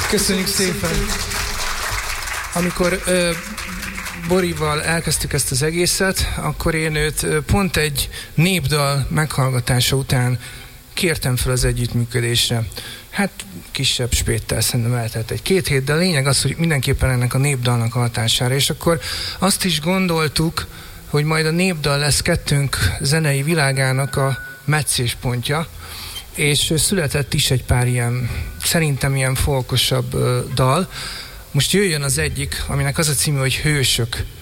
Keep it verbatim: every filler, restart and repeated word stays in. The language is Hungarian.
Köszönjük szépen! Amikor ö, Borival elkezdtük ezt az egészet, akkor én őt pont egy népdal meghallgatása után kértem fel az együttműködésre. Hát kisebb spéttel szerintem eltelt egy két hét, de a lényeg az, hogy mindenképpen ennek a népdalnak a hatására. És akkor azt is gondoltuk, hogy majd a népdal lesz kettőnk zenei világának a meccéspontja, és született is egy pár ilyen, szerintem ilyen folkosabb uh, dal. Most jöjjön az egyik, aminek az a címe, hogy Hősök.